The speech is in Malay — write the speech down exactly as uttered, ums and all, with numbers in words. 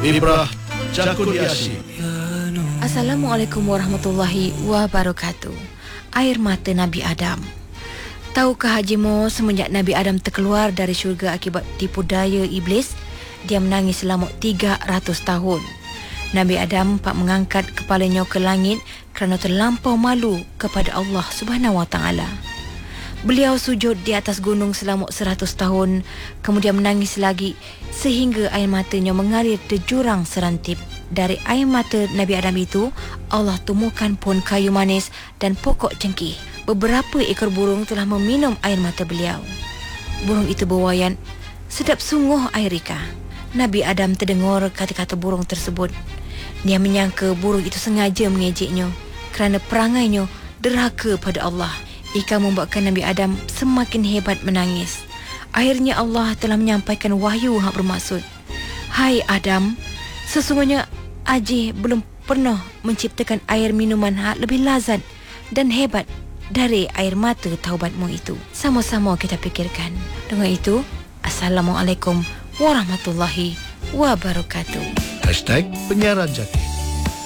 Ibrah Cakudiasi. Assalamualaikum warahmatullahi wabarakatuh. Air mata Nabi Adam. Tahukah Haji Mo, semenjak Nabi Adam terkeluar dari syurga akibat tipu daya iblis, dia menangis selama tiga ratus tahun. Nabi Adam pak mengangkat kepalanya ke langit kerana terlampau malu kepada Allah Subhanahu Wa Taala. Beliau sujud di atas gunung selama seratus tahun, kemudian menangis lagi sehingga air matanya mengalir di jurang serantip. Dari air mata Nabi Adam itu, Allah tumbuhkan pohon kayu manis dan pokok cengkih. Beberapa ekor burung telah meminum air mata beliau. Burung itu berwayan, sedap sungguh air Rika. Nabi Adam terdengar kata-kata burung tersebut. Dia menyangka burung itu sengaja mengejeknya kerana perangainya derhaka pada Allah. Ikan membuatkan Nabi Adam semakin hebat menangis. Akhirnya Allah telah menyampaikan wahyu yang bermaksud, "Hai Adam, sesungguhnya Ajih belum pernah menciptakan air minuman yang lebih lazat dan hebat dari air mata taubatmu itu." Sama-sama kita fikirkan. Dengan itu, Assalamualaikum warahmatullahi wabarakatuh. Hashtag Penyiaran Jati.